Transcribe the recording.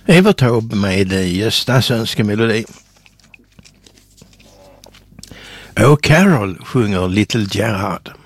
Evert Taube med Göstas önskemelodi. Oh Carol sjunger Little Gerhard.